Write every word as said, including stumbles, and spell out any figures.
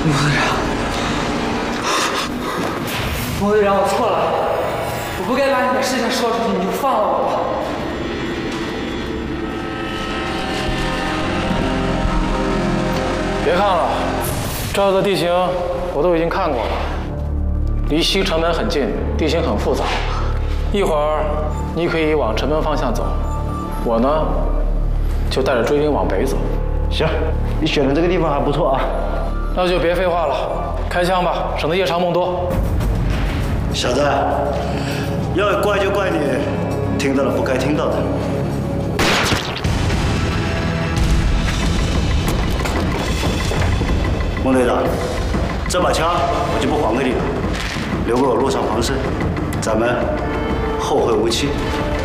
队长，莫队长，我错了，我不该把你的事情说出去，你就放了我吧。 别看了，这儿的地形我都已经看过了，离西城门很近，地形很复杂。一会儿你可以往城门方向走，我呢就带着追兵往北走。 行，你选的这个地方还不错啊。 那就别废话了，开枪吧，省得夜长梦多。 小子，要怪就怪你听到了不该听到的。孟队长，这把枪我就不还给你了，留给我路上防身，咱们后会无期。